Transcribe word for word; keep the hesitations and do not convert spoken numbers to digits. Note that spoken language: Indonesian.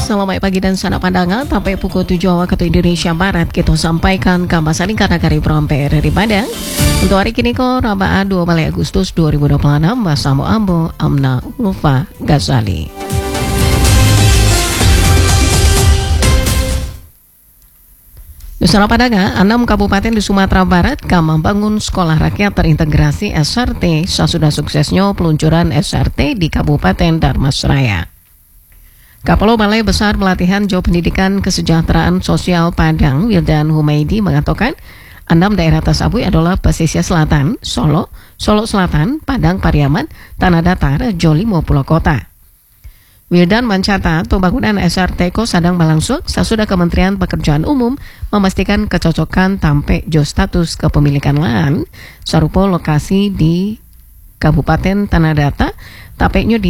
Selamat pagi dan sana pandangan. Sampai pukul tujuh waktu Indonesia Barat kita sampaikan kabar saling karena kari P R R Padang. Untuk hari kini ko Rabaa dua belas Agustus dua ribu dua puluh enam bersama Ambo Amna Ulfa Ghazali. Nusantara Padang, enam kabupaten di Sumatera Barat akan membangun sekolah rakyat terintegrasi S R T sesudah suksesnya peluncuran S R T di Kabupaten Dharmasraya. Kepala Balai Besar Pelatihan Jauh Pendidikan Kesejahteraan Sosial Padang, Wildan Humaydi, mengatakan enam daerah tersebut adalah pesisir selatan, Solo, Solo Selatan, Padang Pariaman, Tanah Datar, Jolimo Pulau Kota. Wildan mencatat pembangunan S R T ko sedang berlangsung sesudah Kementerian Pekerjaan Umum memastikan kecocokan tampe jo status kepemilikan lahan serupa lokasi di Kabupaten Tanah Datar, tapeknya di